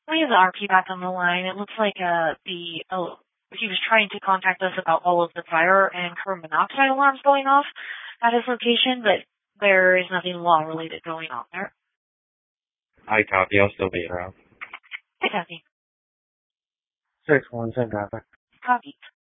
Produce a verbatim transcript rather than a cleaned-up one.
We have the R P back on the line. It looks like uh, the oh, he was trying to contact us about all of the fire and carbon monoxide alarms going off at his location, but there is nothing law-related going on there. I copy. I'll still be around. Hey, Kathy. six one, send traffic. Copy.